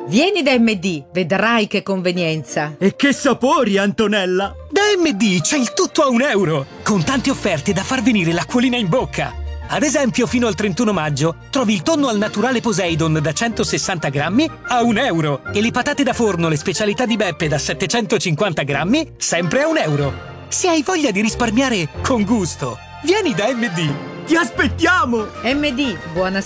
Vieni da MD, vedrai che convenienza. E che sapori, Antonella! Da MD c'è il tutto a €1, con tante offerte da far venire l'acquolina in bocca. Ad esempio, fino al 31 maggio trovi il tonno al naturale Poseidon da 160 grammi a €1 e le patate da forno, le specialità di Beppe da 750 grammi, sempre a €1. Se hai voglia di risparmiare con gusto, vieni da MD. Ti aspettiamo! MD, buona